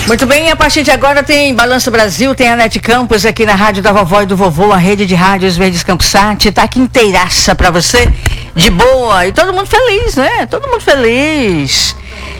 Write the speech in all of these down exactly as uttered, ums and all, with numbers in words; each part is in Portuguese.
Muito bem, a partir de agora tem Balanço Brasil, tem a Net Campos aqui na Rádio da Vovó e do Vovô, a rede de rádios Verdes Campos Sat, tá aqui inteiraça pra você, de boa, e todo mundo feliz, né? Todo mundo feliz.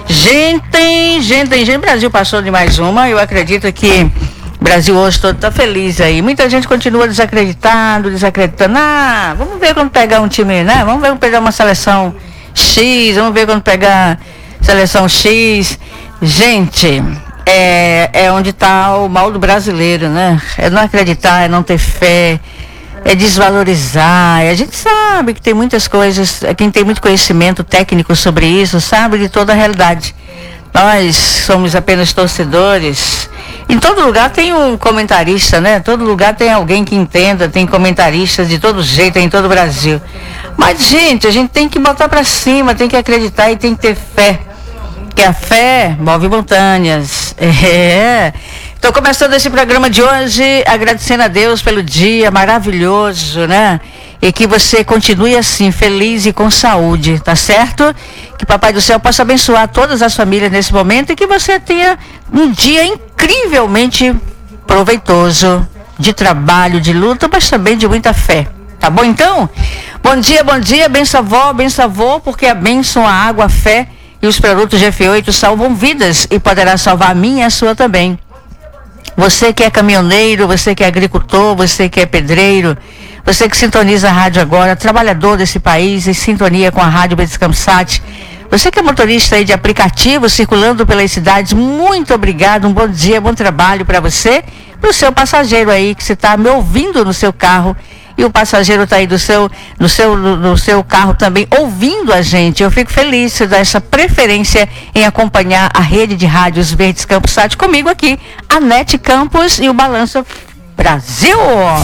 Gente, gente, gente, o Brasil passou de mais uma, eu acredito que o Brasil hoje todo tá feliz aí. Muita gente continua desacreditando, desacreditando. Ah, vamos ver quando pegar um time, né? Vamos ver quando pegar uma seleção X, vamos ver quando pegar seleção X. Gente, é, é onde está o mal do brasileiro, né? É não acreditar, é não ter fé, é desvalorizar. E a gente sabe que tem muitas coisas, quem tem muito conhecimento técnico sobre isso, sabe de toda a realidade. Nós somos apenas torcedores. Em todo lugar tem um comentarista, né? Todo lugar tem alguém que entenda, tem comentaristas de todo jeito em todo o Brasil. Mas, gente, a gente tem que botar pra cima, tem que acreditar e tem que ter fé. Que a fé move montanhas. É. Estou começando esse programa de hoje agradecendo a Deus pelo dia maravilhoso, né? E que você continue assim, feliz e com saúde, tá certo? Que Papai do Céu possa abençoar todas as famílias nesse momento e que você tenha um dia incrivelmente proveitoso, de trabalho, de luta, mas também de muita fé. Tá bom então? Bom dia, bom dia, benção avó, benção avô, porque a bênção, a água, a fé e os produtos G F oito salvam vidas e poderá salvar a minha e a sua também. Você que é caminhoneiro, você que é agricultor, você que é pedreiro, você que sintoniza a rádio agora, trabalhador desse país em sintonia com a Rádio Verdes Campos Sat, você que é motorista aí de aplicativo circulando pelas cidades, muito obrigado, um bom dia, bom trabalho para você, para o seu passageiro aí que você está me ouvindo no seu carro. E o passageiro está aí do seu, no, seu, no, no seu carro também ouvindo a gente. Eu fico feliz de dar essa preferência em acompanhar a rede de rádios Verdes Campos Sat comigo aqui, a Net Campos e o Balanço Brasil.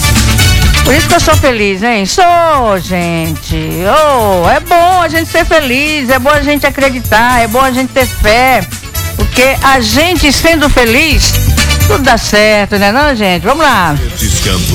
Por isso que eu sou feliz, hein? Sou, gente. Oh, é bom a gente ser feliz, é bom a gente acreditar, é bom a gente ter fé. Porque a gente sendo feliz, tudo dá certo, né não, gente? Vamos lá.